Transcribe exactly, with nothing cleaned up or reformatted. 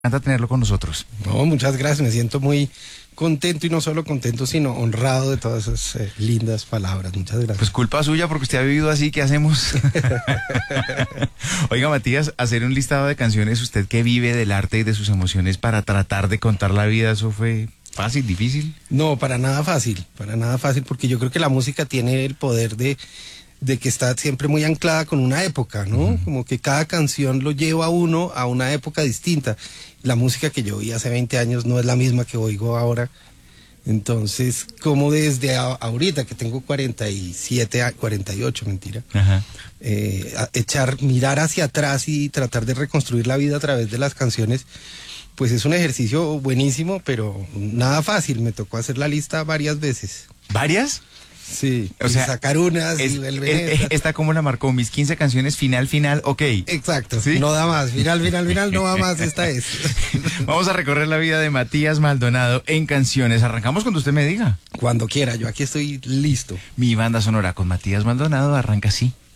encanta tenerlo con nosotros. No, muchas gracias, me siento muy contento y no solo contento, sino honrado de todas esas eh, lindas palabras. Muchas gracias. Pues culpa suya porque usted ha vivido así, ¿qué hacemos? Oiga, Matías, hacer un listado de canciones, usted que vive del arte y de sus emociones para tratar de contar la vida, ¿eso fue fácil, difícil? No, para nada fácil, para nada fácil, porque yo creo que la música tiene el poder de, de que está siempre muy anclada con una época, ¿no? Uh-huh. Como que cada canción lo lleva a uno a una época distinta. La música que yo oí hace veinte años no es la misma que oigo ahora. Entonces, como desde a, ahorita que tengo cuarenta y siete, cuarenta y ocho, mentira, uh-huh. eh, echar, mirar hacia atrás y tratar de reconstruir la vida a través de las canciones, pues es un ejercicio buenísimo, pero nada fácil. Me tocó hacer la lista varias veces. ¿Varias? Sí, o sea, sacar unas es, y volver es, esta como la marcó, mis quince canciones, final, final, ok. Exacto, ¿sí? No da más, final, final, final, no da más, esta es. Vamos a recorrer la vida de Matías Maldonado en canciones. Arrancamos cuando usted me diga. Cuando quiera, yo aquí estoy listo. Mi banda sonora con Matías Maldonado arranca así.